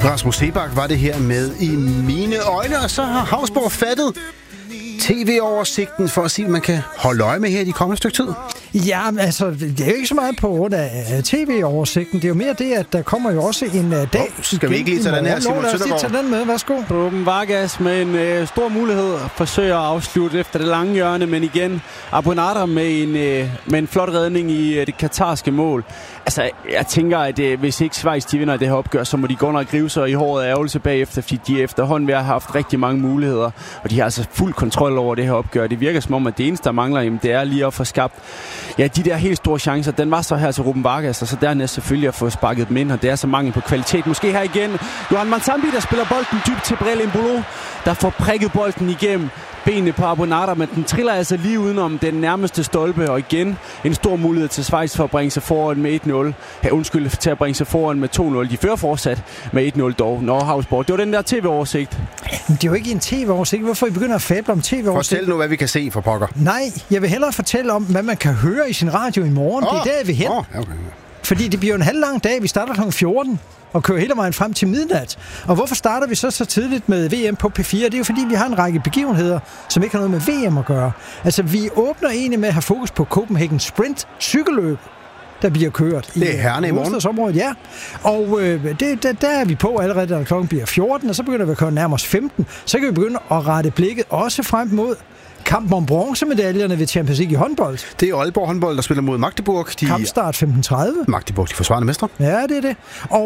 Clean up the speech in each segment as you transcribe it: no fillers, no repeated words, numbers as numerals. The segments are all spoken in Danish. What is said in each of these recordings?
Rasmus Seebach var det her med I mine øjne, og så har Hausborg fattet TV-oversigten for at se, at man kan holde øje med her i de kommende stykke tid. Ja, altså, det er jo ikke så meget på grund af TV-oversigten. Det er jo mere det, at der kommer jo også en dag. Skal vi ikke lige tage den her, Simon Søndergaard? Lad os lige tage den med. Værsgo. Ruben Vargas med en stor mulighed forsøger at afslutte efter det lange hjørne, men igen Abu Nader med en flot redning i det katarske mål. Altså, jeg tænker, at hvis ikke Schweiz de vinder det her opgør, så må de gå under og gribe sig i håret af ærgelse bagefter, fordi de efterhånden har haft rigtig mange muligheder, og de har altså fuld kontrol over det her opgør. Det virker som om, at det eneste, der mangler, jamen, det er lige at få skabt de der helt store chancer. Den var så her til Ruben Vargas, og så dernæst selvfølgelig at få sparket dem ind, og det er så mangel på kvalitet. Måske her igen Johan Mansambi, der spiller bolden dybt til Brel Embolo, der får prikket bolden igennem benene på Abu Nader, men den triller altså lige udenom den nærmeste stolpe, og igen en stor mulighed til Schweiz for at bringe sig foran med 1-0. Til at bringe sig foran med 2-0. De fører fortsat med 1-0 dog. Hausborg. Det var den der TV-oversigt. Men det er jo ikke en TV-oversigt. Hvorfor I begynder at fable om TV-oversigt? Fortæl nu, hvad vi kan se for pokker. Nej, jeg vil hellere fortælle om, hvad man kan høre i sin radio i morgen. Det er der, jeg vil hen. Okay. Fordi det bliver jo en halvlang dag. Vi starter kl. 14 og kører hele vejen frem til midnat. Og hvorfor starter vi så tidligt med VM på P4? Det er jo fordi, vi har en række begivenheder, som ikke har noget med VM at gøre. Altså, vi åbner egentlig med at have fokus på Copenhagen Sprint cykelløb, der bliver kørt. Det er Herne i morgen. Ja. Og der er vi på allerede, da klokken bliver 14, og så begynder vi at køre nærmest 15. Så kan vi begynde at rette blikket også frem mod kampen om bronzemedaljerne ved Champions League i håndbold. Det er Aalborg håndbold, der spiller mod Magdeburg. Kampstart 15:30. Magdeburg, de forsvarende mestre. Ja, det er det.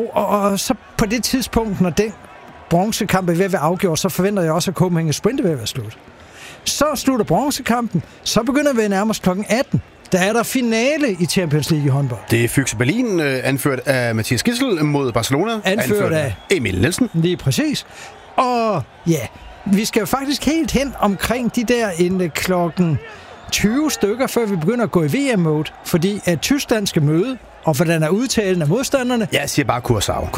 Og så på det tidspunkt, når den bronzekamp er ved at være afgjort, så forventer jeg også, at Copenhagen Sprint er ved at være slut. Så slutter bronzekampen, så begynder vi nærmest klokken 18. Der er der finale i Champions League i håndbold. Det er Füchse Berlin, anført af Mathias Gissel mod Barcelona. Anført af Emil Nielsen. Lige præcis. Og ja, vi skal jo faktisk helt hen omkring de der klokken 20 stykker, før vi begynder at gå i VM-mode, fordi at Tyskland skal møde, og hvordan er udtalen af modstanderne? Jeg siger bare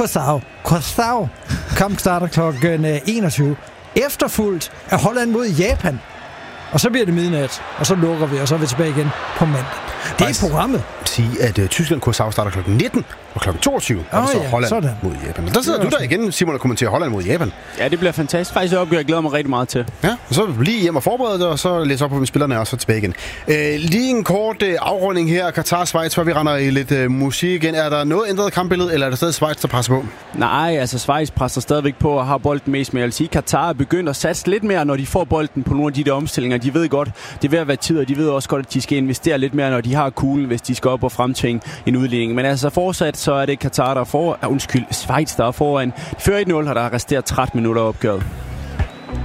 Curaçao. Kamp starter klokken 21. Efterfulgt af Holland mod Japan. Og så bliver det midnat, og så lukker vi, og så er vi tilbage igen på mandag. Det er programmet. Sige, at Tyskland Curaçao starter klokken 19 og klokken 22, og så Holland sådan mod Japan. Og der sidder du der igen, Simon, og kommenterer Holland mod Japan. Ja, det bliver fantastisk. Faktisk opgør, jeg glæder mig rigtig meget til. Ja, og så lige hjem og forberede det, og så læse op på spillerne, og så tilbage igen. Lige en kort afrunding her. Katar-Schweiz, før vi render i lidt musik igen. Er der noget ændret kampbillede, eller er der stadig Schweiz, der presser på? Nej, altså Schweiz presser stadigvæk på og har bolden mest, men jeg vil sige, Katar er begyndt at satse lidt mere, når de får bolden på nogle af de der omstillinger. De ved godt, det er ved at være tid, og de ved også godt, at de skal investere lidt mere, når de har kuglen, hvis de skal op og fremtvinge en udligning. Men altså fortsat, så er det Katar, Schweiz, der er foran. De fører 1-0, og der er resteret 13 minutter opgøret.